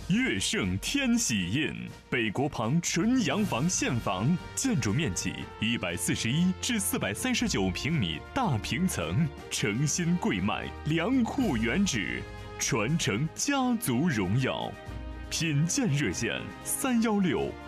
悦盛天喜印，北国旁纯洋房现房，建筑面积141至439平米大平层，诚心贵卖，良库原址，传承家族荣耀。品鉴热线：316